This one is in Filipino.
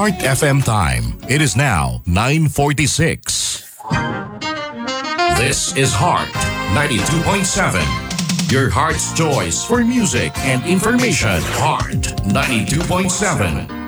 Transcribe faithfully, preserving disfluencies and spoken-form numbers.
Heart F M time. It is now nine forty-six. This is Heart ninety-two point seven. Your heart's choice for music and information. Heart ninety-two point seven.